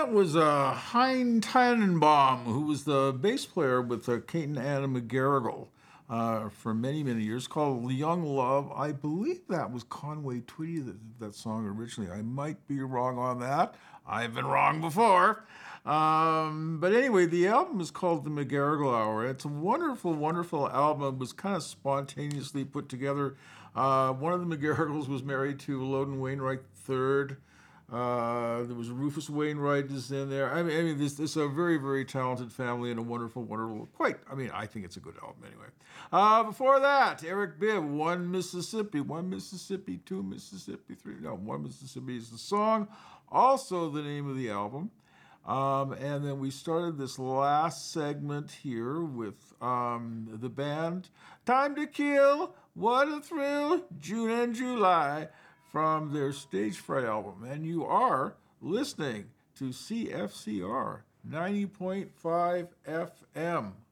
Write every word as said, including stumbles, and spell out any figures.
That was uh, Hein Tannenbaum, who was the bass player with uh, Kate and Anna McGarrigle uh, for many, many years, called Young Love. I believe that was Conway Twitty that did that song originally. I might be wrong on that. I've been wrong before. Um, but anyway, the album is called The McGarrigle Hour. It's a wonderful, wonderful album. It was kind of spontaneously put together. Uh, one of the McGarrigles was married to Loudon Wainwright the third. Uh, there was Rufus Wainwright is in there. I mean, I mean, this, this is a very, very talented family and a wonderful, wonderful. Quite. I mean, I think it's a good album anyway. Uh, before that, Eric Bibb, One Mississippi, One Mississippi, Two Mississippi, Three. No, One Mississippi is the song. Also, the name of the album. Um, and then we started this last segment here with um, the band Time to Kill, What a Thrill, June and July, from their Stage Fright album. And you are listening to C F C R ninety point five F M.